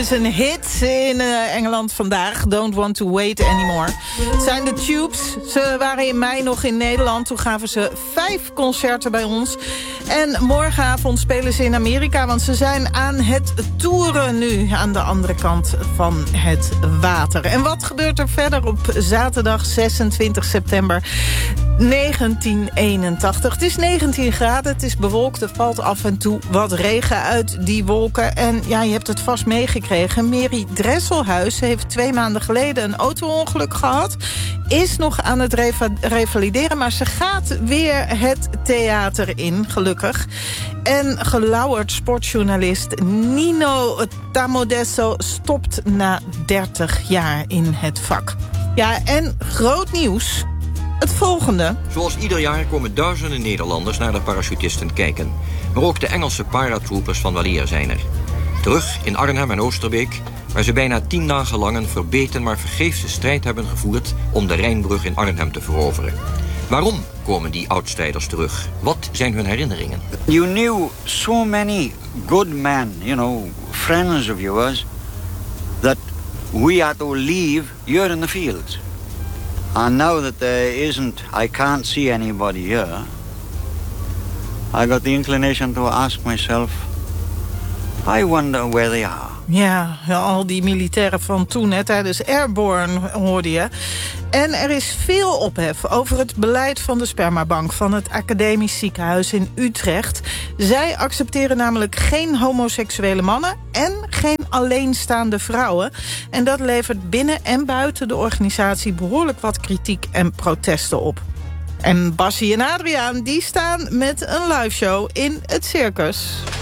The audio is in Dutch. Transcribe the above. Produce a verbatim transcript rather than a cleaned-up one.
is een hit in uh, Engeland vandaag. Don't want to wait anymore. Het zijn de Tubes. Ze waren in mei nog in Nederland. Toen gaven ze vijf concerten bij ons. En morgenavond spelen ze in Amerika. Want ze zijn aan het toeren nu. Aan de andere kant van het water. En wat gebeurt er verder op zaterdag zesentwintig september negentien eenentachtig? Het is negentien graden. Het is bewolkt. Er valt af en toe wat regen uit die wolken. En ja, je hebt het vast meegekregen. Mary Dresselhuis heeft twee maanden geleden een auto-ongeluk gehad. Is nog aan het reva- revalideren, maar ze gaat weer het theater in, gelukkig. En gelauwerd sportjournalist Nino Tamodesso stopt na dertig jaar in het vak. Ja, en groot nieuws. Het volgende. Zoals ieder jaar komen duizenden Nederlanders naar de parachutisten kijken. Maar ook de Engelse paratroopers van weleer zijn er. Terug in Arnhem en Oosterbeek, waar ze bijna tien dagen lang een verbeten maar vergeefse strijd hebben gevoerd om de Rijnbrug in Arnhem te veroveren. Waarom komen die oudstrijders terug? Wat zijn hun herinneringen? You knew so many good men, you know, friends of yours, that we had to leave here in the fields. And now that there isn't, I can't see anybody here, I got the inclination to ask myself, I wonder where they are. Ja, al die militairen van toen, hè, tijdens Airborne hoorde je. En er is veel ophef over het beleid van de spermabank van het Academisch Ziekenhuis in Utrecht. Zij accepteren namelijk geen homoseksuele mannen en geen alleenstaande vrouwen. En dat levert binnen en buiten de organisatie behoorlijk wat kritiek en protesten op. En Bassie en Adriaan, die staan met een liveshow in het circus.